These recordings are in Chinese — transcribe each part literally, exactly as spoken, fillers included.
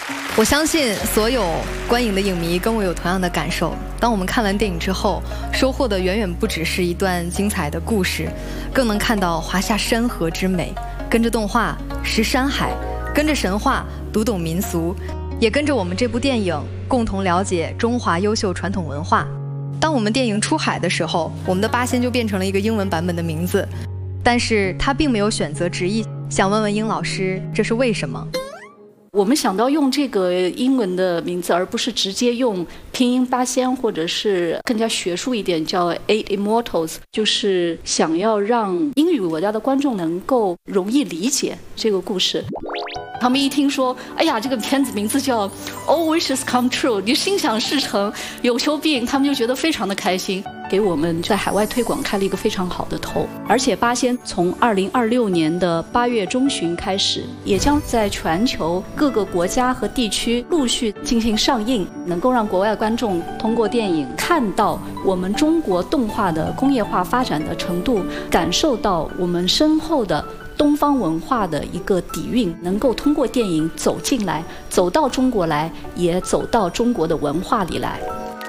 我相信所有观影的影迷跟我有同样的感受。当我们看完电影之后，收获的远远不只是一段精彩的故事，更能看到华夏山河之美。跟着动画识山海，跟着神话读懂民俗，也跟着我们这部电影共同了解中华优秀传统文化。当我们电影出海的时候，我们的八仙就变成了一个英文版本的名字，但是他并没有选择直译。想问问殷老师，这是为什么？ 我们想到用这个英文的名字，而不是直接用拼音八仙，或者是更加学术一点叫 Eight Immortals， 就是想要让英语国家的观众能够容易理解这个故事。他们一听说，哎呀，这个片子名字叫 All Wishes Come True， 你心想事成，有求必应，他们就觉得非常的开心，给我们在海外推广开了一个非常好的头。而且八仙从二零二六年的八月中旬开始，也将在全球各个国家和地区陆续进行上映，能够让国外观众通过电影看到我们中国动画的工业化发展的程度，感受到我们深厚的东方文化的一个底蕴，能够通过电影走进来，走到中国来，也走到中国的文化里来。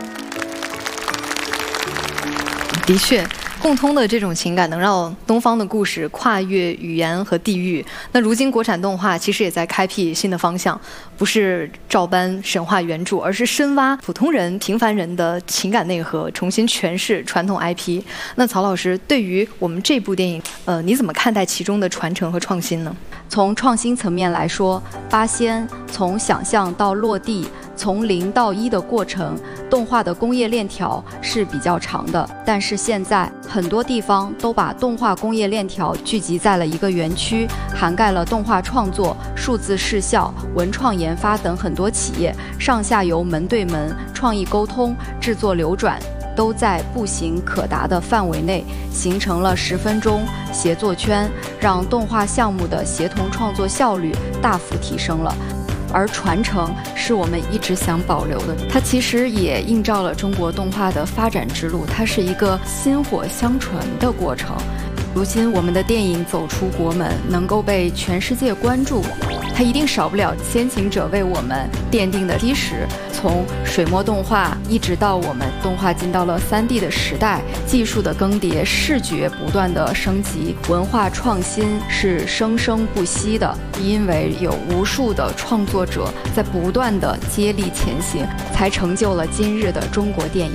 的确，共通的这种情感能让东方的故事跨越语言和地域。那如今国产动画其实也在开辟新的方向，不是照搬神话原著，而是深挖普通人平凡人的情感内核，重新诠释传统 I P。那曹老师，对于我们这部电影，呃，你怎么看待其中的传承和创新呢？ 从创新层面来说，八仙从想象到落地，从零到一的过程，动画的工业链条是比较长的。但是现在很多地方都把动画工业链条聚集在了一个园区，涵盖了动画创作、数字视效、文创研发等很多企业，上下游门对门、创意沟通、制作流转，都在步行可达的范围内，形成了十分钟协作圈，让动画项目的协同创作效率大幅提升了。而传承是我们一直想保留的，它其实也映照了中国动画的发展之路，它是一个薪火相传的过程。如今我们的电影走出国门，能够被全世界关注，它一定少不了先行者为我们奠定的基石。从水墨动画一直到我们动画进到了 三 D 的时代，技术的更迭，视觉不断的升级，文化创新是生生不息的，因为有无数的创作者在不断的接力前行，才成就了今日的中国电影。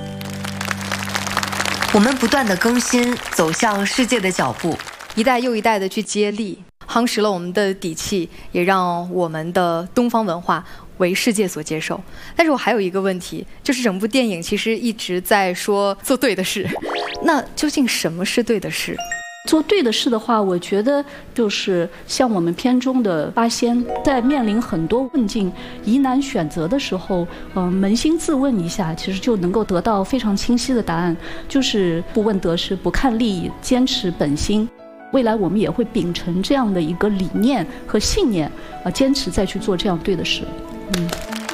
我们不断的更新，走向世界的脚步， 一代又一代的去接力，夯实了我们的底气，也让我们的东方文化为世界所接受。但是我还有一个问题，就是整部电影其实一直在说做对的事，那究竟什么是对的事？ 做对的事的话，我觉得就是像我们片中的八仙，在面临很多困境、疑难选择的时候，嗯、呃，扪心自问一下，其实就能够得到非常清晰的答案，就是不问得失，不看利益，坚持本心。未来我们也会秉承这样的一个理念和信念，啊、呃，坚持再去做这样对的事。嗯。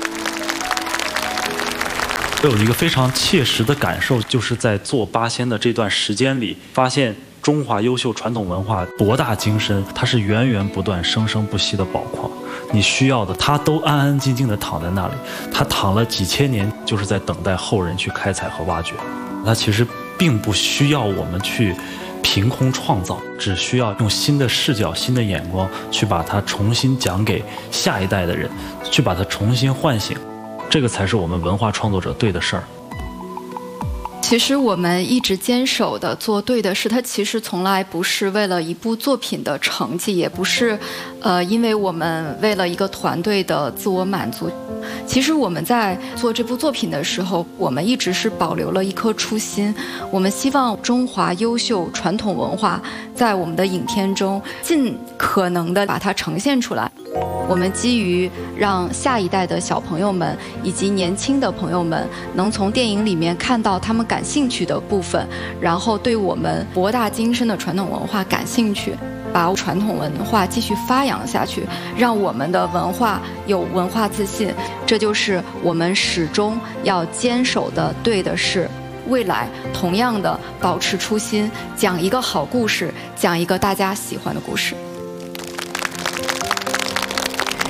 我有一个非常切实的感受，就是在做八仙的这段时间里，发现中华优秀传统文化博大精深，它是源源不断、生生不息的宝矿。你需要的，它都安安静静地躺在那里，它躺了几千年，就是在等待后人去开采和挖掘。它其实并不需要我们去凭空创造，只需要用新的视角、新的眼光去把它重新讲给下一代的人，去把它重新唤醒。这个才是我们文化创作者对的事儿。 其实我们一直坚守的做对的事，它其实从来不是为了一部作品的成绩，也不是呃，因为我们为了一个团队的自我满足。其实我们在做这部作品的时候，我们一直是保留了一颗初心，我们希望中华优秀传统文化在我们的影片中尽可能的把它呈现出来。我们基于让下一代的小朋友们以及年轻的朋友们能从电影里面看到他们感兴趣的部分，然后对我们博大精深的传统文化感兴趣，把传统文化继续发扬下去，让我们的文化有文化自信，这就是我们始终要坚守的对的事。未来同样的保持初心，讲一个好故事，讲一个大家喜欢的故事。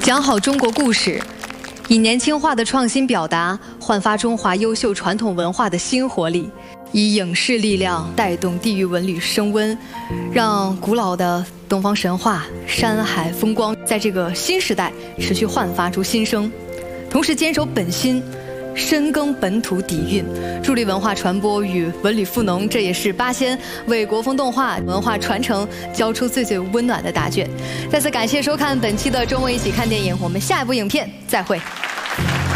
讲好中国故事，以年轻化的创新表达，焕发中华优秀传统文化的新活力，以影视力量带动地域文旅升温，让古老的东方神话、山海风光在这个新时代持续焕发出新生，同时坚守本心，深耕本土底蕴，助力文化传播与文旅赋能，这也是八仙为国风动画文化传承交出最最温暖的答卷。再次感谢收看本期的中文一起看电影，我们下一部影片再会。